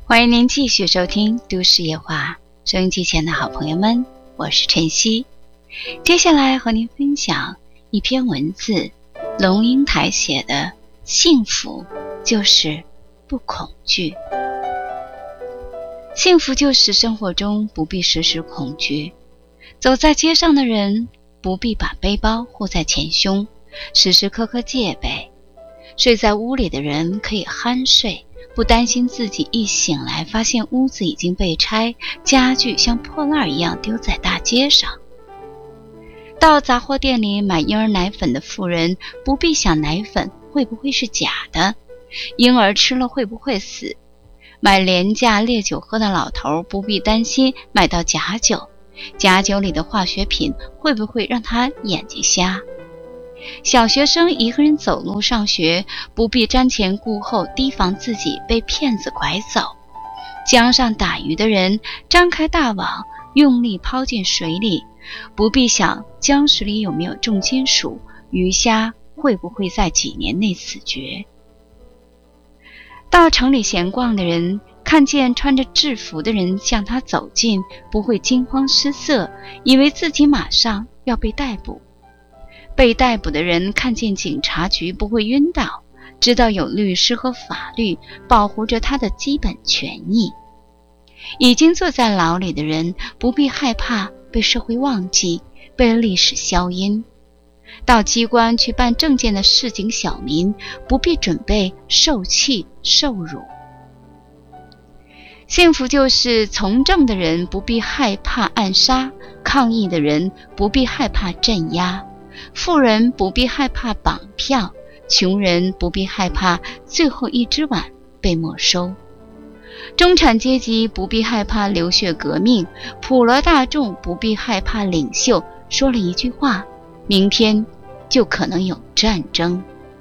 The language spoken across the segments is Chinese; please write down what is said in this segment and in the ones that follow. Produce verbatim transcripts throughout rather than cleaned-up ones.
欢迎您继续收听都市夜话，收音机前的好朋友们，我是晨曦。接下来和您分享一篇文字，龙应台写的幸福就是不恐惧。幸福就是生活中不必时时恐惧，走在街上的人不必把背包护在前胸，时时刻刻戒备。睡在屋里的人可以酣睡，不担心自己一醒来发现屋子已经被拆，家具像破烂一样丢在大街上。到杂货店里买婴儿奶粉的妇人不必想奶粉会不会是假的，婴儿吃了会不会死。买廉价烈酒喝的老头不必担心买到假酒，假酒里的化学品会不会让他眼睛瞎。小学生一个人走路上学，不必瞻前顾后提防自己被骗子拐走。江上打鱼的人张开大网，用力抛进水里，不必想江水里有没有重金属，鱼虾会不会在几年内死绝。到城里闲逛的人看见穿着制服的人向他走近，不会惊慌失色，以为自己马上要被逮捕。被逮捕的人看见警察局不会晕倒，知道有律师和法律保护着他的基本权益。已经坐在牢里的人不必害怕被社会忘记，被历史消音。到机关去办证件的市井小民不必准备受气受辱。幸福就是从政的人不必害怕暗杀，抗议的人不必害怕镇压，富人不必害怕绑票，穷人不必害怕最后一只碗被没收。中产阶级不必害怕流血革命，普罗大众不必害怕领袖说了一句话，明天就可能有战争。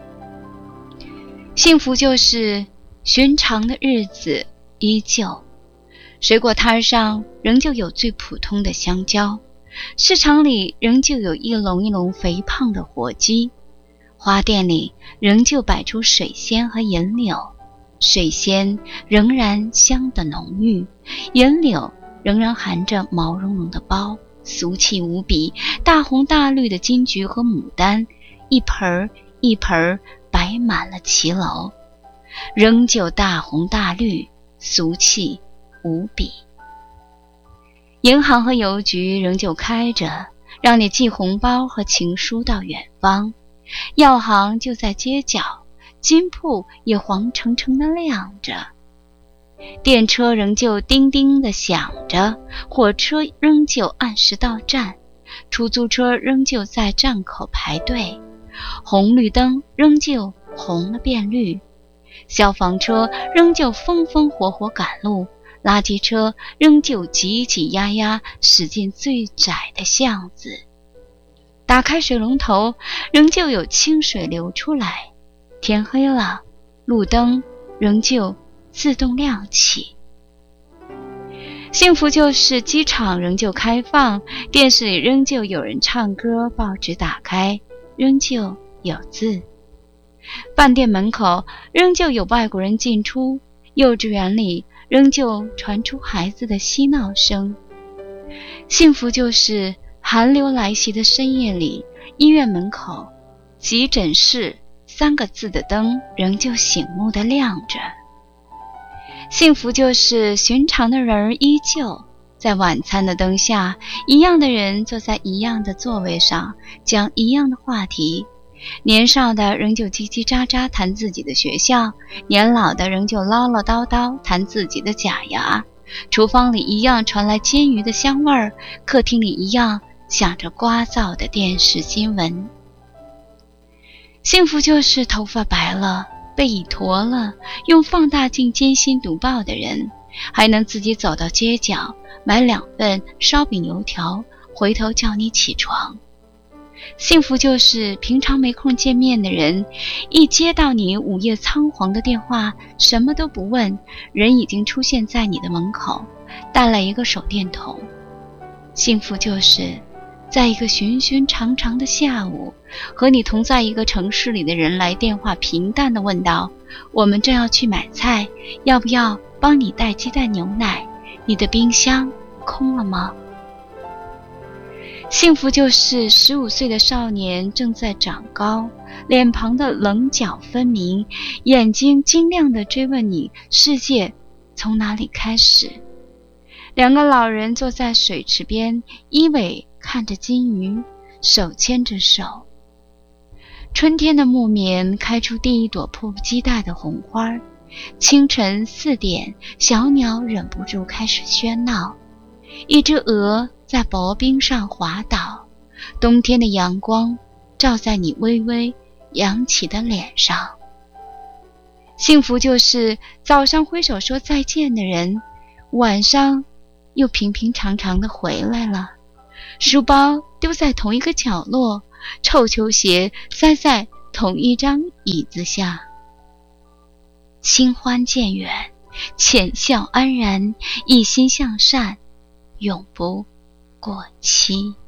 幸福就是寻常的日子依旧，水果摊上仍旧有最普通的香蕉，市场里仍旧有一笼一笼肥胖的火鸡，花店里仍旧摆出水仙和银柳，水仙仍然香得浓郁，银柳仍然含着毛茸茸的苞，俗气无比。大红大绿的金桔和牡丹一盆一盆摆满了骑楼，仍旧大红大绿，俗气无比。银行和邮局仍旧开着，让你寄红包和情书到远方。药行就在街角，金铺也黄澄澄地亮着。电车仍旧叮叮地响着，火车仍旧按时到站，出租车仍旧在站口排队，红绿灯仍旧红了变绿，消防车仍旧风风火火赶路，垃圾车仍旧挤挤压压驶进最窄的巷子。打开水龙头，仍旧有清水流出来。天黑了，路灯仍旧自动亮起。幸福就是机场仍旧开放，电视里仍旧有人唱歌，报纸打开仍旧有字。饭店门口仍旧有外国人进出，幼稚园里仍旧传出孩子的嬉闹声。幸福就是寒流来袭的深夜里，医院门口急诊室三个字的灯仍旧醒目地亮着。幸福就是寻常的人依旧在晚餐的灯下，一样的人坐在一样的座位上，讲一样的话题。年少的仍旧叽叽喳喳谈自己的学校，年老的仍旧唠唠叨叨谈自己的假牙。厨房里一样传来煎鱼的香味儿，客厅里一样响着聒噪的电视新闻。幸福就是头发白了，背已驼了，用放大镜艰辛读报的人，还能自己走到街角买两份烧饼油条，回头叫你起床。幸福就是平常没空见面的人，一接到你午夜仓皇的电话，什么都不问，人已经出现在你的门口，带来一个手电筒。幸福就是在一个寻寻常常的下午，和你同在一个城市里的人来电话，平淡地问道：我们正要去买菜，要不要帮你带鸡蛋牛奶，你的冰箱空了吗？幸福就是十五岁的少年正在长高，脸庞的棱角分明，眼睛晶亮地追问你世界从哪里开始。两个老人坐在水池边，依偎看着金鱼，手牵着手。春天的木棉开出第一朵迫不及待的红花。清晨四点，小鸟忍不住开始喧闹。一只鹅在薄冰上滑倒，冬天的阳光照在你微微扬起的脸上。幸福就是早上挥手说再见的人，晚上又平平常常地回来了，书包丢在同一个角落，臭球鞋塞在同一张椅子下。新欢渐远，浅笑安然，一心向善，永不过期。